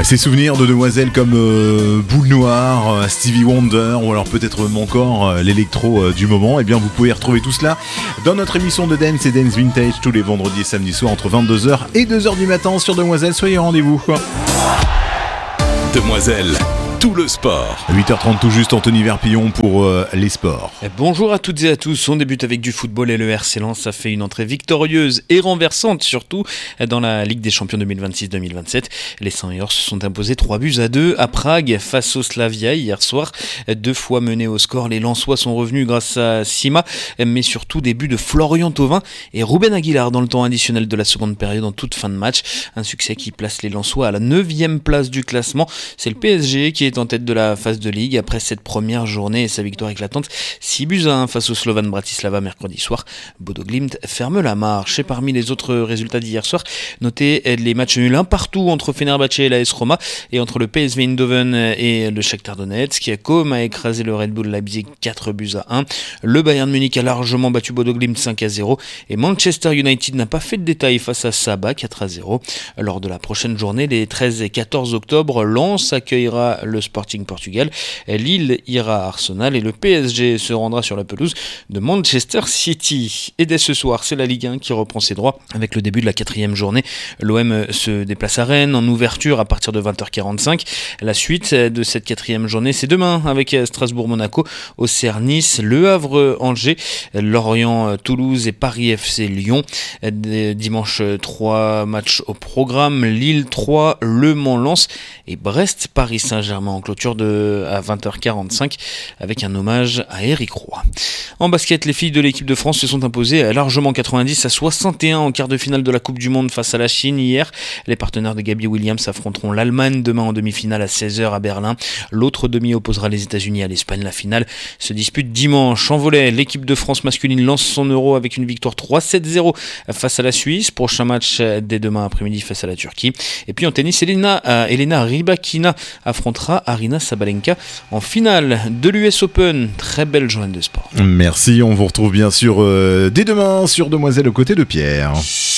Ces souvenirs de demoiselles comme Boule Noire, Stevie Wonder ou alors peut-être même encore l'électro du moment, eh bien vous pouvez retrouver tout cela dans notre émission de Dance et Dance Vintage tous les vendredis et samedis soirs entre 22h et 2h du matin sur Demoiselles. Soyez au rendez-vous. Demoiselles, tout le sport. 8h30 tout juste, Anthony Verpillon pour les sports. Bonjour à toutes et à tous, on débute avec du football et le RC Lens a fait une entrée victorieuse et renversante surtout dans la Ligue des Champions 2026-2027. Les 100ers se sont imposés 3-2 à Prague face au Slavia hier soir. 2 fois menés au score, les Lensois sont revenus grâce à Sima, mais surtout des buts de Florian Thauvin et Ruben Aguilar dans le temps additionnel de la seconde période en toute fin de match. Un succès qui place les Lensois à la 9e place du classement. C'est le PSG qui est en tête de la phase de Ligue après cette première journée et sa victoire éclatante 6-1 face au Slovan Bratislava mercredi soir. Bodo Glimt ferme la marche et parmi les autres résultats d'hier soir, notez les matchs nuls 1 partout entre Fenerbahçe et l'AS Roma et entre le PSV Eindhoven et le Shakhtar Donetsk. Comme a écrasé le Red Bull Leipzig 4-1. Le Bayern Munich a largement battu Bodo Glimt 5-0 et Manchester United n'a pas fait de détail face à Saba 4-0. Lors de la prochaine journée, les 13 et 14 octobre, Lens accueillera le Sporting Portugal, Lille ira à Arsenal et le PSG se rendra sur la pelouse de Manchester City. Et dès ce soir, c'est la Ligue 1 qui reprend ses droits avec le début de la 4e journée. L'OM se déplace à Rennes en ouverture à partir de 20h45. La suite de cette 4e journée, c'est demain avec Strasbourg-Monaco, Auxerre-Nice, Le Havre-Angers, Lorient-Toulouse et Paris FC Lyon. Dimanche, 3 matchs au programme, Lille 3, Le Mans-Lens et Brest-Paris Saint-Germain en clôture à 20h45 avec un hommage à Éric Roy. En basket, les filles de l'équipe de France se sont imposées largement 90-61 en quart de finale de la Coupe du Monde face à la Chine hier. Les partenaires de Gabby Williams affronteront l'Allemagne demain en demi-finale à 16h à Berlin. L'autre demi opposera les États-Unis à l'Espagne. La finale se dispute dimanche. En volley, l'équipe de France masculine lance son Euro avec une victoire 3-7-0 face à la Suisse. Prochain match dès demain après-midi face à la Turquie. Et puis en tennis, Elena Rybakina affrontera Arina Sabalenka en finale de l'US Open. Très belle journée de sport. Merci, on vous retrouve bien sûr dès demain sur Demoiselles aux côtés de Pierre.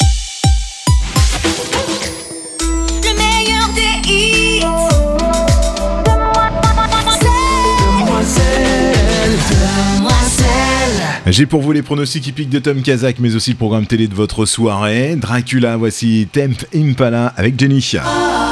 Le meilleur des hits. Demoiselles. J'ai pour vous les pronostics hippiques de Tom Kazak, mais aussi le programme télé de votre soirée. Dracula, voici Temp Impala avec Jenny.